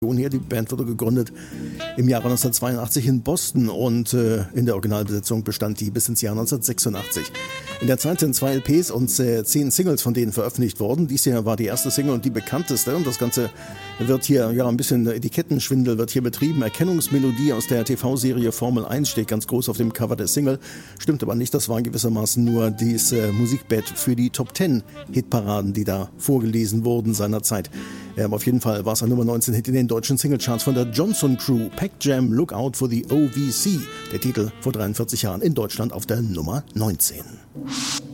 Hier. Die Band wurde gegründet im Jahre 1982 in Boston und in der Originalbesetzung bestand die bis ins Jahr 1986. In der Zeit sind 2 LPs und 10 Singles von denen veröffentlicht worden. Dies hier war die erste Single und die bekannteste. Und das Ganze wird hier, ein bisschen Etikettenschwindel wird hier betrieben. Erkennungsmelodie aus der TV-Serie Formel 1 steht ganz groß auf dem Cover der Single. Stimmt aber nicht, das war gewissermaßen nur dieses Musikbett für die Top 10 Hitparaden, die da vorgelesen wurden seinerzeit. Auf jeden Fall war es ein Nummer 19 Hit in den deutschen Singlecharts von der Johnson Crew. Pack Jam, Look Out for the OVC. Der Titel vor 43 Jahren in Deutschland auf der Nummer 19.